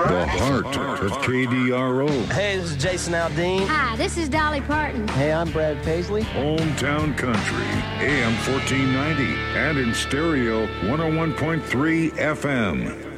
The heart of KDRO. Hey, this is Jason Aldean. Hi, this is Dolly Parton. Hey, I'm Brad Paisley. Hometown Country, AM 1490, and in stereo 101.3 FM.